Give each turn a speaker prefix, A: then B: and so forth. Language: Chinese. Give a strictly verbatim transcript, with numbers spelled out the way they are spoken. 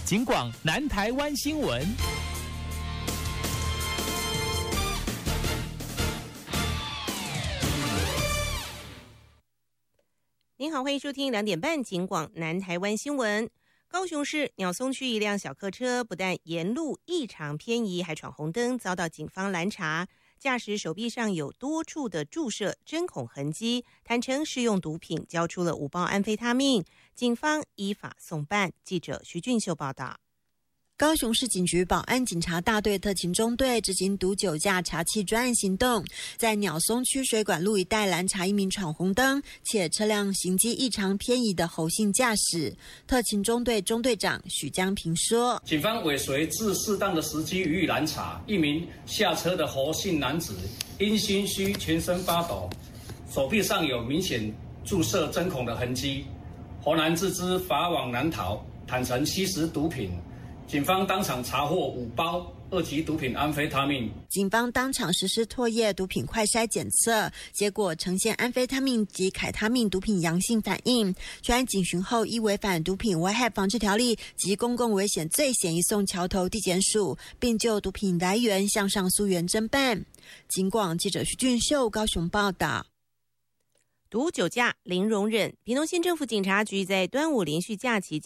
A: 警广南台湾新闻。
B: 您好，欢迎收听两点半警广南台湾新闻。高雄市鸟松区一辆小客车不但沿路异常偏移，还闯红灯，遭到警方拦查。驾驶手臂上有多处的注射针孔痕迹，坦承是用毒品，交出了五包安非他命，警方依法送办。记者徐俊秀报道。
C: 高雄市警局保安警察大队特勤中队执行毒酒驾查缉专案行动，在鸟松区水管路一带拦查一名闯红灯且车辆行迹异常偏移的侯姓驾驶。特勤中队中队长许江平说，
D: 警方尾随至适当的时机予以拦查，一名下车的侯姓男子因心虚全身发抖，手臂上有明显注射针孔的痕迹，侯男自知法网难逃，坦承吸食毒品。警方当场查获五包二级毒品安非他命。
C: 警方当场实施唾液毒品快筛检测，结果呈现安非他命及凯他命毒品阳性反应。专案警询后，依违反毒品危害防治条例及公共危险罪嫌移送桥头地检署，并就毒品来源向上诉原侦办。警广记者徐俊秀高雄报道。
B: 毒酒驾零容忍，屏东县政府警察局在端午连续假期